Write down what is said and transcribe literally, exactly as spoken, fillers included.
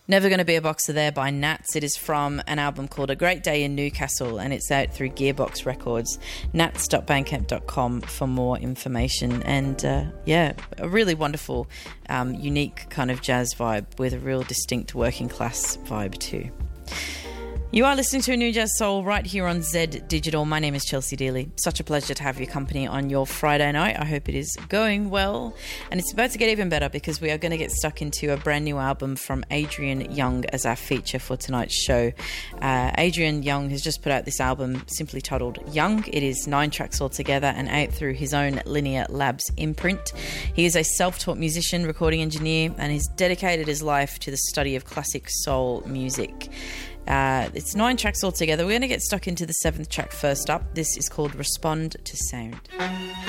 Never Gonna Be a Boxer there by Nats. It is from an album called A Great Day in Newcastle, and it's out through Gearbox Records. nats dot bandcamp dot com for more information. And uh, yeah, a really wonderful, um, unique kind of jazz vibe with a real distinct working class vibe too. You are listening to A New Jazz Soul right here on Z Digital. My name is Chelsea Dealey. Such a pleasure to have your company on your Friday night. I hope it is going well. And it's about to get even better because we are going to get stuck into a brand new album from Adrian Young as our feature for tonight's show. Uh, Adrian Young has just put out this album simply titled Young. It is nine tracks altogether and out through his own Linear Labs imprint. He is a self-taught musician, recording engineer, and he's dedicated his life to the study of classic soul music. Uh, it's nine tracks altogether. We're going to get stuck into the seventh track first up. This is called Respond to Sound.